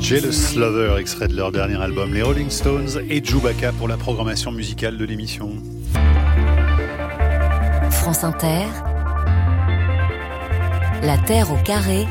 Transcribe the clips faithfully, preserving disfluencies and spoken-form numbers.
Jealous Lover, extrait de leur dernier album, les Rolling Stones et Chewbacca pour la programmation musicale de l'émission. France Inter, La Terre au carré,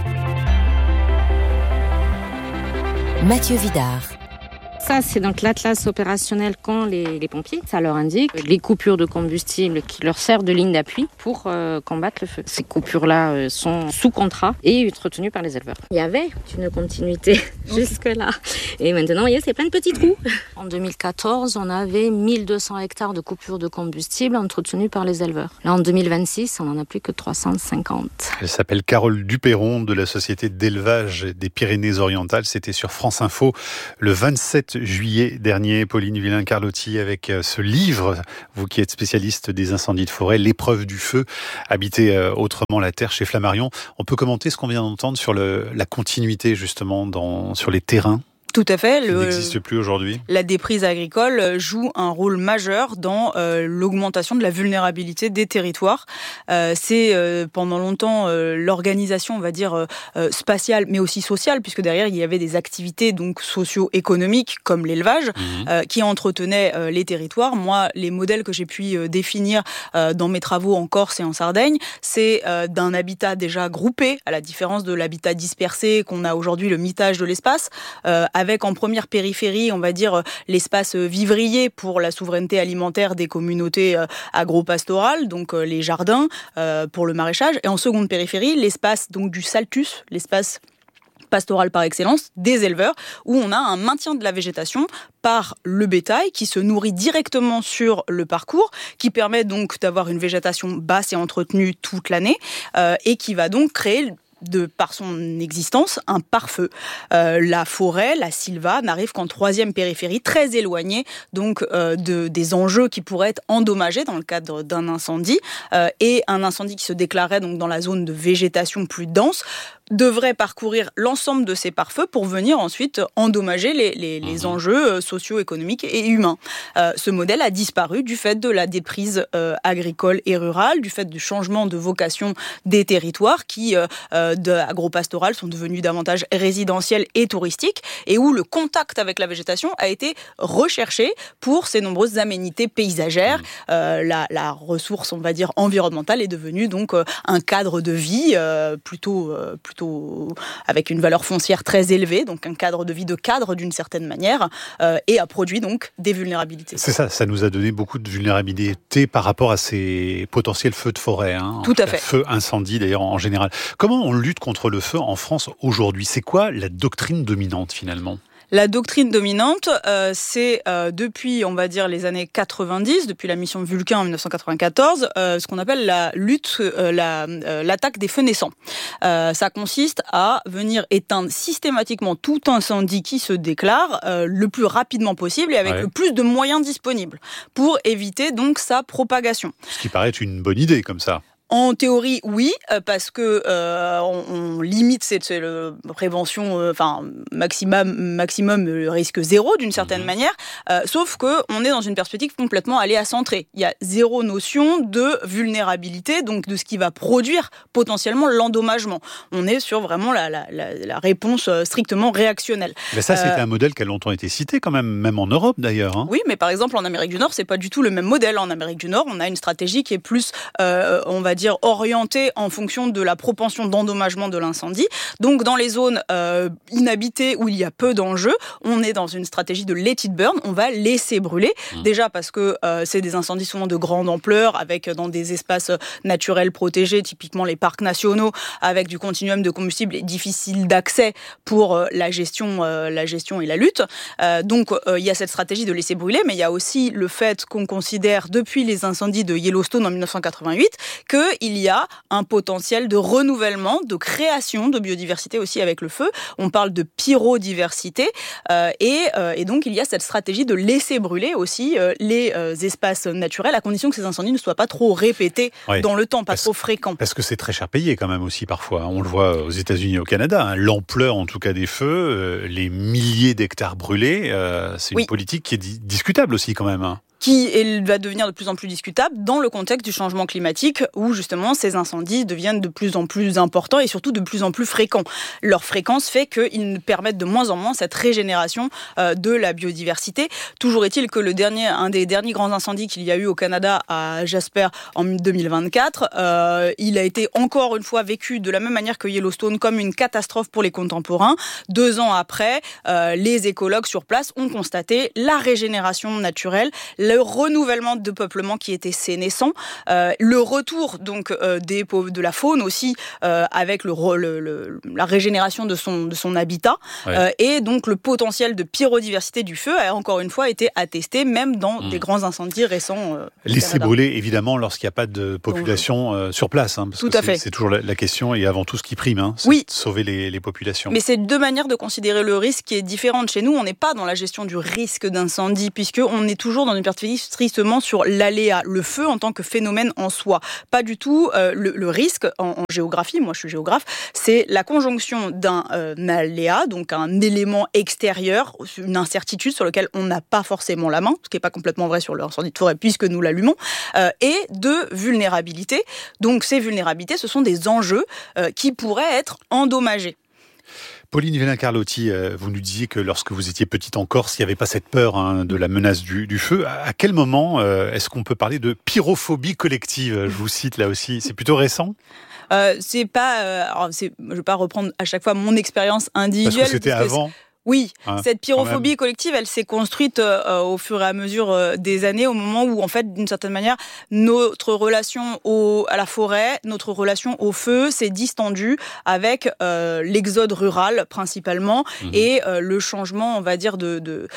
Mathieu Vidard. Ça, c'est donc l'atlas opérationnel qu'ont les, les pompiers. Ça leur indique les coupures de combustible qui leur servent de ligne d'appui pour euh, combattre le feu. Ces coupures-là euh, sont sous contrat et entretenues par les éleveurs. Il y avait une continuité jusque-là. Et maintenant, il y a plein de petits trous. En deux mille quatorze, on avait mille deux cents hectares de coupures de combustible entretenues par les éleveurs. Là, en deux mille vingt-six, on n'en a plus que trois cent cinquante. Elle s'appelle Carole Duperron de la Société d'élevage des Pyrénées-Orientales. C'était sur France Info le vingt-sept juillet dernier. Pauline Villain-Carlotti avec ce livre, vous qui êtes spécialiste des incendies de forêt, L'épreuve du feu, habiter autrement la terre chez Flammarion. On peut commenter ce qu'on vient d'entendre sur le, la continuité justement dans, sur les terrains? Tout à fait. Qui le, n'existe plus aujourd'hui. La déprise agricole joue un rôle majeur dans euh, l'augmentation de la vulnérabilité des territoires. Euh, c'est euh, pendant longtemps euh, l'organisation, on va dire, euh, spatiale, mais aussi sociale, puisque derrière, il y avait des activités donc socio-économiques, comme l'élevage, mmh. euh, qui entretenaient euh, les territoires. Moi, les modèles que j'ai pu euh, définir euh, dans mes travaux en Corse et en Sardaigne, c'est euh, d'un habitat déjà groupé, à la différence de l'habitat dispersé qu'on a aujourd'hui, le mitage de l'espace, euh, avec en première périphérie, on va dire, l'espace vivrier pour la souveraineté alimentaire des communautés agro-pastorales, donc les jardins pour le maraîchage, et en seconde périphérie, l'espace donc du saltus, l'espace pastoral par excellence, des éleveurs, où on a un maintien de la végétation par le bétail qui se nourrit directement sur le parcours, qui permet donc d'avoir une végétation basse et entretenue toute l'année, euh, et qui va donc créer de par son existence, un pare-feu. Euh, la forêt, la sylva, n'arrive qu'en troisième périphérie, très éloignée donc euh, de, des enjeux qui pourraient être endommagés dans le cadre d'un incendie. Euh, et un incendie qui se déclarait donc dans la zone de végétation plus dense devrait parcourir l'ensemble de ces pare-feux pour venir ensuite endommager les, les, les mmh. enjeux socio-économiques et humains. Euh, ce modèle a disparu du fait de la déprise euh, agricole et rurale, du fait du changement de vocation des territoires qui, euh, de agro-pastorales, sont devenus davantage résidentiels et touristiques, et où le contact avec la végétation a été recherché pour ces nombreuses aménités paysagères. Mmh. Euh, la, la ressource, on va dire, environnementale est devenue donc euh, un cadre de vie euh, plutôt, euh, plutôt avec une valeur foncière très élevée, donc un cadre de vie de cadre d'une certaine manière, euh, et a produit donc des vulnérabilités. C'est ça, ça nous a donné beaucoup de vulnérabilité par rapport à ces potentiels feux de forêt. Hein, Tout à fait. Feux, incendies d'ailleurs en général. Comment on lutte contre le feu en France aujourd'hui? C'est quoi la doctrine dominante finalement? La doctrine dominante, euh, c'est euh, depuis, on va dire, les années quatre-vingt-dix, depuis la mission Vulcain en dix-neuf cent quatre-vingt-quatorze, euh, ce qu'on appelle la lutte, euh, la, euh, l'attaque des feux naissants. Euh, ça consiste à venir éteindre systématiquement tout incendie qui se déclare euh, le plus rapidement possible et avec ouais. le plus de moyens disponibles pour éviter donc sa propagation. Ce qui paraît être une bonne idée comme ça. En théorie, oui, parce que euh, on, on limite cette, cette prévention, euh, enfin maximum, maximum le risque zéro d'une certaine mmh. manière. Euh, sauf que on est dans une perspective complètement aléa-centrée. Il y a zéro notion de vulnérabilité, donc de ce qui va produire potentiellement l'endommagement. On est sur vraiment la, la, la, la réponse strictement réactionnelle. Mais ça, c'était euh, un modèle qui a longtemps été cité, quand même, même en Europe d'ailleurs. Hein. Oui, mais par exemple en Amérique du Nord, c'est pas du tout le même modèle. En Amérique du Nord, on a une stratégie qui est plus, euh, on va dire orienté en fonction de la propension d'endommagement de l'incendie. Donc dans les zones euh, inhabitées où il y a peu d'enjeux, on est dans une stratégie de let it burn, on va laisser brûler. Mmh. Déjà parce que euh, c'est des incendies souvent de grande ampleur, avec dans des espaces naturels protégés, typiquement les parcs nationaux, avec du continuum de combustible difficile d'accès pour euh, la gestion, euh, la gestion et la lutte. Euh, donc euh, il y a cette stratégie de laisser brûler, mais il y a aussi le fait qu'on considère depuis les incendies de Yellowstone en dix-neuf cent quatre-vingt-huit que il y a un potentiel de renouvellement, de création de biodiversité aussi avec le feu. On parle de pyrodiversité euh, et, euh, et donc il y a cette stratégie de laisser brûler aussi euh, les euh, espaces naturels à condition que ces incendies ne soient pas trop répétés ouais, dans le temps, pas parce, trop fréquents. Parce que c'est très cher payé quand même aussi parfois. On le voit aux États-Unis et au Canada. Hein. L'ampleur en tout cas des feux, euh, les milliers d'hectares brûlés, euh, c'est une oui. politique qui est di- discutable aussi quand même. Hein. qui va devenir de plus en plus discutable dans le contexte du changement climatique où justement ces incendies deviennent de plus en plus importants et surtout de plus en plus fréquents. Leur fréquence fait qu'ils permettent de moins en moins cette régénération euh, de la biodiversité. Toujours est-il que le dernier, un des derniers grands incendies qu'il y a eu au Canada à Jasper en deux mille vingt-quatre, euh, il a été encore une fois vécu de la même manière que Yellowstone comme une catastrophe pour les contemporains. Deux ans après, euh, les écologues sur place ont constaté la régénération naturelle, le renouvellement de peuplement qui était sénescent, euh, le retour donc euh, des, de la faune aussi euh, avec le, le, le, la régénération de son, de son habitat ouais. euh, et donc le potentiel de pyrodiversité du feu a encore une fois été attesté même dans mmh. des grands incendies récents. Euh, Laisser brûler évidemment lorsqu'il n'y a pas de population euh, sur place, hein, parce tout que à c'est, fait. c'est toujours la, la question et avant tout ce qui prime, hein, c'est oui. de sauver les, les populations. Mais c'est deux manières de considérer le risque qui est différente. Chez nous, on n'est pas dans la gestion du risque d'incendie puisqu'on est toujours dans une perspective strictement sur l'aléa, le feu en tant que phénomène en soi. Pas du tout euh, le, le risque en, en géographie, moi je suis géographe, c'est la conjonction d'un euh, aléa, donc un élément extérieur, une incertitude sur lequel on n'a pas forcément la main, ce qui n'est pas complètement vrai sur l'incendie de forêt puisque nous l'allumons, euh, et de vulnérabilité. Donc ces vulnérabilités, ce sont des enjeux euh, qui pourraient être endommagés. Pauline Villain-Carlotti, vous nous disiez que lorsque vous étiez petite en Corse, il n'y avait pas cette peur hein, de la menace du, du feu. À quel moment euh, est-ce qu'on peut parler de pyrophobie collective ? Je vous cite là aussi, c'est plutôt récent ? euh, c'est pas, euh, alors c'est, je ne vais pas reprendre à chaque fois mon expérience individuelle. Parce que c'était parce que avant. Oui, hein, cette pyrophobie collective, elle s'est construite euh, au fur et à mesure euh, des années, au moment où, en fait, d'une certaine manière, notre relation au, à la forêt, notre relation au feu s'est distendue avec euh, l'exode rural, principalement, mmh. et euh, le changement, on va dire, de, de,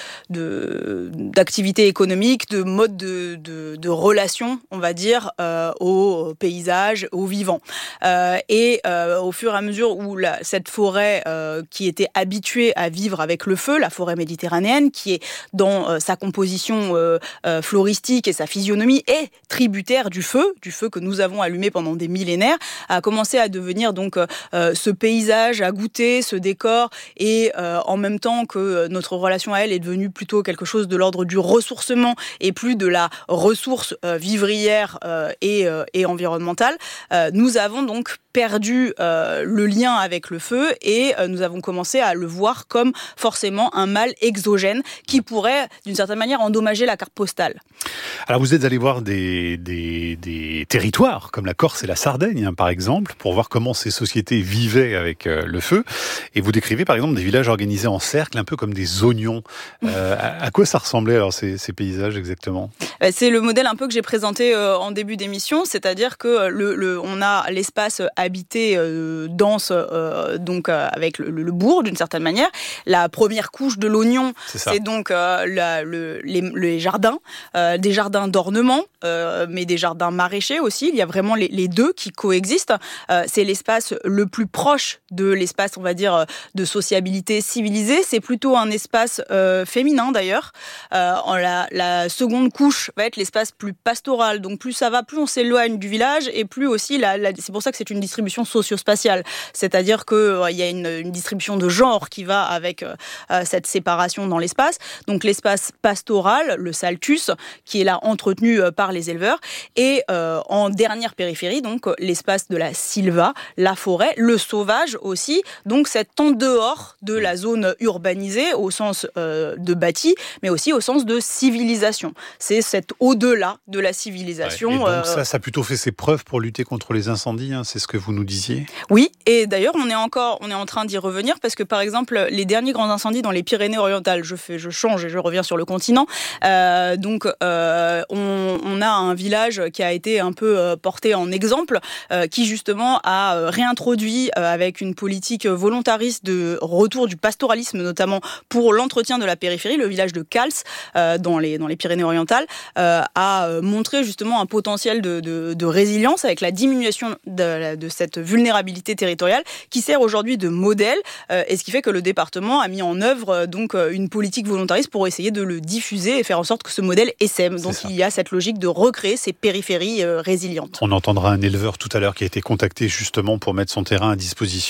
de, d'activité économique, de mode de, de, de relation, on va dire, euh, au paysage, au vivant. Euh, et euh, au fur et à mesure où la, cette forêt euh, qui était habituée à vivre avec le feu, la forêt méditerranéenne, qui est dans euh, sa composition euh, euh, floristique et sa physionomie est tributaire du feu, du feu que nous avons allumé pendant des millénaires, a commencé à devenir donc euh, ce paysage à goûter, ce décor, et euh, en même temps que notre relation à elle est devenue plutôt quelque chose de l'ordre du ressourcement et plus de la ressource euh, vivrière euh, et, euh, et environnementale, euh, nous avons donc perdu euh, le lien avec le feu et euh, nous avons commencé à le voir comme forcément un mal exogène qui pourrait, d'une certaine manière, endommager la carte postale. Alors vous êtes allé voir des, des, des territoires comme la Corse et la Sardaigne, hein, par exemple, pour voir comment ces sociétés vivaient avec euh, le feu. Et vous décrivez par exemple des villages organisés en cercle, un peu comme des oignons. Euh, à, à quoi ça ressemblait alors ces, ces paysages exactement ? C'est le modèle un peu que j'ai présenté euh, en début d'émission, c'est-à-dire que le, le, on a l'espace habité euh, dense, euh, donc euh, avec le, le bourg d'une certaine manière. La première couche de l'oignon, c'est, c'est donc euh, la, le, les, les jardins, euh, des jardins d'ornement, euh, mais des jardins maraîchers aussi. Il y a vraiment les, les deux qui coexistent. Euh, c'est l'espace le plus proche de l'espace, on va dire, de sociabilité civilisée. C'est plutôt un espace euh, féminin d'ailleurs. Euh, la, la seconde couche va être l'espace plus pastoral. Donc plus ça va, plus on s'éloigne du village et plus aussi, la, la, c'est pour ça que c'est une distribution socio-spatiale. C'est-à-dire qu'il euh, y a une, une distribution de genre qui va avec euh, cette séparation dans l'espace. Donc l'espace pastoral, le saltus, qui est là entretenu euh, par les éleveurs. Et euh, en dernière périphérie, donc l'espace de la silva, la forêt, le sauvage aussi. Donc c'est en dehors de la zone urbanisée au sens euh, de bâti, mais aussi au sens de civilisation. C'est cet au-delà de la civilisation. Ouais, et donc euh... ça, ça a plutôt fait ses preuves pour lutter contre les incendies, hein, c'est ce que vous nous disiez ? Oui, et d'ailleurs on est encore, on est en train d'y revenir parce que par exemple les derniers grands incendies dans les Pyrénées-Orientales, je fais, je change et je reviens sur le continent. Euh, donc euh, on, on a un village qui a été un peu euh, porté en exemple, euh, qui justement a euh, réintroduit euh, avec une politique volontariste de retour du pastoralisme, notamment pour l'entretien de la périphérie, le village de Cals euh, dans les dans les Pyrénées-Orientales euh, a montré justement un potentiel de, de, de résilience avec la diminution de, de cette vulnérabilité territoriale qui sert aujourd'hui de modèle euh, et ce qui fait que le département a mis en œuvre euh, donc une politique volontariste pour essayer de le diffuser et faire en sorte que ce modèle essaime. Donc il y a cette logique de recréer ces périphéries euh, résilientes. On entendra un éleveur tout à l'heure qui a été contacté justement pour mettre son terrain à disposition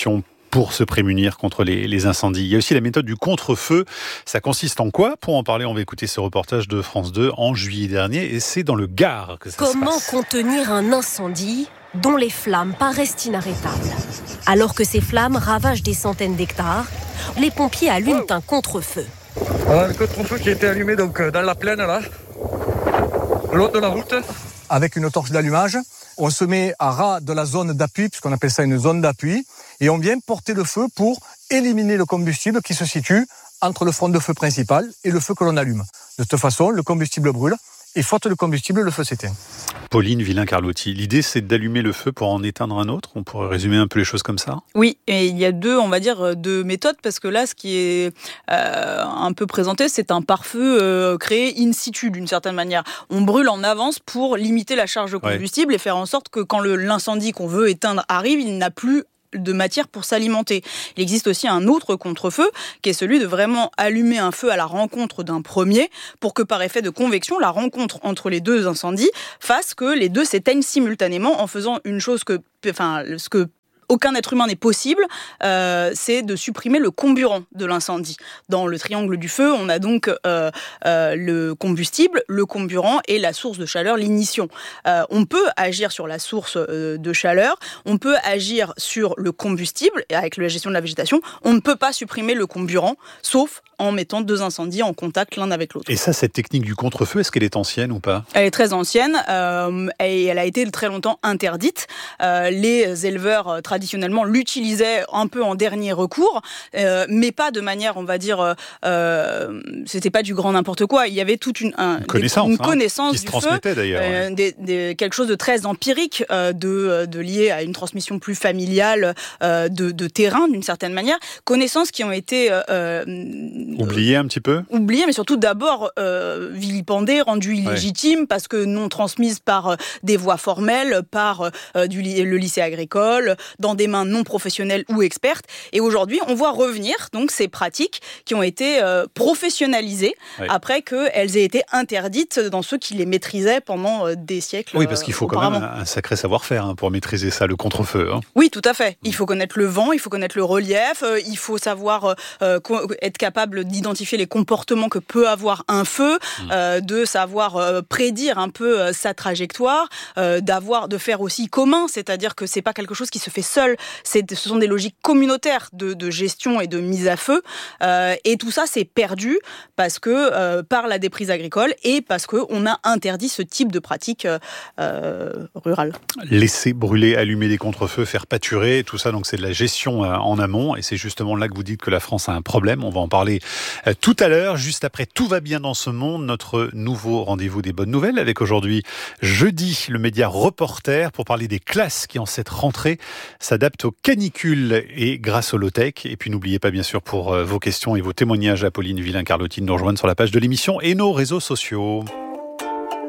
pour se prémunir contre les, les incendies. Il y a aussi la méthode du contre-feu. Ça consiste en quoi? Pour en parler, on va écouter ce reportage de France deux en juillet dernier et c'est dans le Gard que ça Comment se passe. Comment contenir un incendie dont les flammes paraissent inarrêtables? Alors que ces flammes ravagent des centaines d'hectares, les pompiers allument un contre-feu. Voilà le contre-feu qui a été allumé donc dans la plaine là, le long de la route. Avec une torche d'allumage, on se met à ras de la zone d'appui, puisqu'on appelle ça une zone d'appui, et on vient porter le feu pour éliminer le combustible qui se situe entre le front de feu principal et le feu que l'on allume. De cette façon, le combustible brûle, et faute de combustible, le feu s'éteint. Pauline Villain-Carlotti, l'idée c'est d'allumer le feu pour en éteindre un autre? On pourrait résumer un peu les choses comme ça? Oui, et il y a deux, on va dire, deux méthodes, parce que là, ce qui est euh, un peu présenté, c'est un pare-feu euh, créé in situ, d'une certaine manière. On brûle en avance pour limiter la charge de combustible, ouais, et faire en sorte que quand le, l'incendie qu'on veut éteindre arrive, il n'a plus de matière pour s'alimenter. Il existe aussi un autre contre-feu qui est celui de vraiment allumer un feu à la rencontre d'un premier pour que par effet de convection, la rencontre entre les deux incendies fasse que les deux s'éteignent simultanément en faisant une chose que, enfin, ce que aucun être humain n'est possible, euh, c'est de supprimer le comburant de l'incendie. Dans le triangle du feu, on a donc euh, euh, le combustible, le comburant et la source de chaleur, l'ignition. Euh, on peut agir sur la source euh, de chaleur, on peut agir sur le combustible, et avec la gestion de la végétation, on ne peut pas supprimer le comburant, sauf en mettant deux incendies en contact l'un avec l'autre. Et ça, cette technique du contre-feu, est-ce qu'elle est ancienne ou pas? Elle est très ancienne euh, et elle a été très longtemps interdite. Euh, les éleveurs euh, traditionnellement l'utilisaient un peu en dernier recours, euh, mais pas de manière, on va dire, euh, c'était pas du grand n'importe quoi. Il y avait toute une, un, une connaissance, des, une hein, connaissance qui se du transmettait feu, d'ailleurs. Euh, ouais. des, des, quelque chose de très empirique, euh, de, de lié à une transmission plus familiale, euh, de, de terrain d'une certaine manière. Connaissances qui ont été euh, oubliées un petit peu. Oubliées, mais surtout d'abord euh, vilipendées, rendues illégitimes, ouais, parce que non transmises par euh, des voies formelles, par euh, du, le lycée agricole, dans des mains non professionnelles ou expertes. Et aujourd'hui, on voit revenir donc ces pratiques qui ont été euh, professionnalisées, ouais, après qu'elles aient été interdites dans ceux qui les maîtrisaient pendant euh, des siècles. Oui, parce qu'il faut euh, quand même un, un sacré savoir-faire hein, pour maîtriser ça, le contre-feu. Hein. Oui, tout à fait. Il faut connaître le vent, il faut connaître le relief, euh, il faut savoir euh, être capable d'identifier les comportements que peut avoir un feu, mmh. euh, de savoir euh, prédire un peu euh, sa trajectoire, euh, d'avoir, de faire aussi commun, c'est-à-dire que c'est pas quelque chose qui se fait seul, c'est, ce sont des logiques communautaires de, de gestion et de mise à feu, euh, et tout ça c'est perdu parce que euh, par la déprise agricole et parce que on a interdit ce type de pratique euh, rurale. Laisser brûler, allumer des contre-feux, faire pâturer, tout ça, donc c'est de la gestion euh, en amont, et c'est justement là que vous dites que la France a un problème. On va en parler euh, tout à l'heure, juste après Tout va bien dans ce monde, notre nouveau rendez-vous des bonnes nouvelles, avec aujourd'hui, jeudi, le média Reporter, pour parler des classes qui, en cette rentrée, s'adaptent aux canicules et grâce au low-tech. Et puis n'oubliez pas, bien sûr, pour euh, vos questions et vos témoignages à Pauline Villain-Carlotti, de nous rejoindre sur la page de l'émission et nos réseaux sociaux.